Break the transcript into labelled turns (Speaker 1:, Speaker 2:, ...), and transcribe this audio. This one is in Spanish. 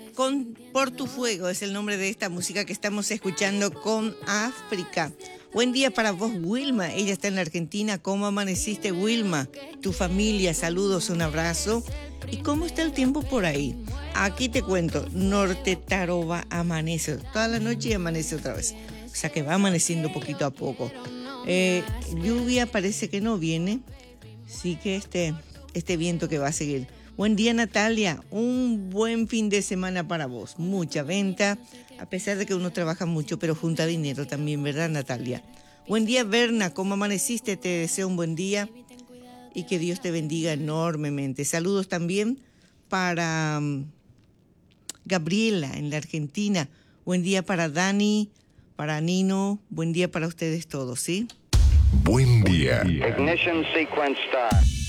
Speaker 1: Con Por tu Fuego es el nombre de esta música que estamos escuchando con África. Buen día para vos, Wilma. Ella está en la Argentina. ¿Cómo amaneciste, Wilma? Tu familia, saludos, un abrazo. ¿Y cómo está el tiempo por ahí? Aquí te cuento, Norte Taroba amanece toda la noche y amanece otra vez. O sea que va amaneciendo poquito a poco. Lluvia parece que no viene. Sí que este viento que va a seguir. Buen día, Natalia. Un buen fin de semana para vos. Mucha venta, a pesar de que uno trabaja mucho, pero junta dinero también, ¿verdad, Natalia? Buen día, Berna. ¿Cómo amaneciste? Te deseo un buen día y que Dios te bendiga enormemente. Saludos también para Gabriela en la Argentina. Buen día para Dani, para Nino. Buen día para ustedes todos, ¿sí?
Speaker 2: Buen día.
Speaker 3: Ignition sequence start.